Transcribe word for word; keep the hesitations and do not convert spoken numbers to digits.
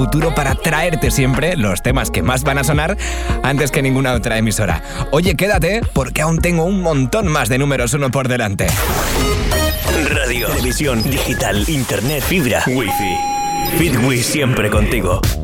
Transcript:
futuro para traerte siempre los temas que más van a sonar antes que ninguna otra emisora. Oye, quédate porque aún tengo un montón más de números uno por delante. Radio, televisión, digital, internet, fibra, wifi. Fitwi siempre contigo.